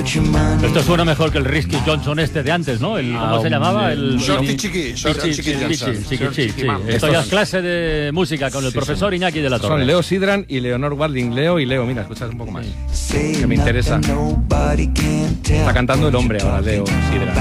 Esto suena mejor que el Risky Johnson este de antes, ¿no? ¿Cómo se llamaba? El Shorty Chiqui Johnson. Esto ya es clase de música con el profesor Iñaki de la Torre. Son Leo Sidran y Leonor Walding. Leo y Leo, mira, escuchad un poco más, que me interesa. Está cantando el hombre ahora, Leo Sidran.